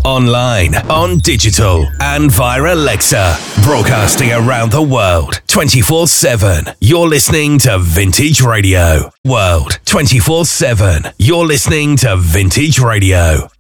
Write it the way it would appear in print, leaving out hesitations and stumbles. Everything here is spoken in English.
online, on digital, and via Alexa. Broadcasting around the world 24/7. You're listening to Vintage Radio. World 24/7. You're listening to Vintage Radio.